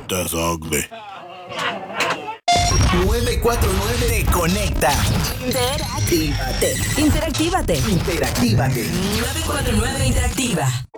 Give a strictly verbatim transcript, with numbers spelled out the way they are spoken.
That's ugly. nueve cuatro nueve te conecta. Interactívate. Interactívate. Interactívate. nueve cuatro nueve Interactiva.